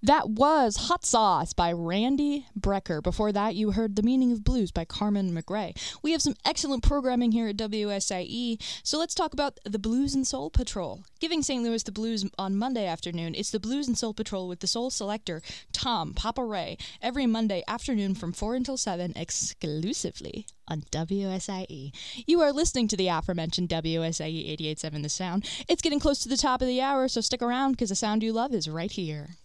That was Hot Sauce by Randy Brecker. Before that, you heard The Meaning of Blues by Carmen McRae. We have some excellent programming here at WSIE, so let's talk about the Blues and Soul Patrol. Giving St. Louis the blues on Monday afternoon, it's the Blues and Soul Patrol with the soul selector, Tom Papa Ray, every Monday afternoon from 4 until 7, exclusively on WSIE. You are listening to the aforementioned WSIE 88.7 The Sound. It's getting close to the top of the hour, so stick around because the sound you love is right here.